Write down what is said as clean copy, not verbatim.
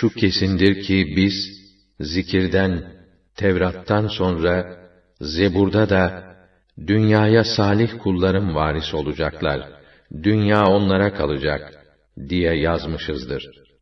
Şu kesindir ki biz, zikirden, Tevrat'tan sonra, Zebur'da da, dünyaya salih kullarım varis olacaklar, dünya onlara kalacak, diye yazmışızdır.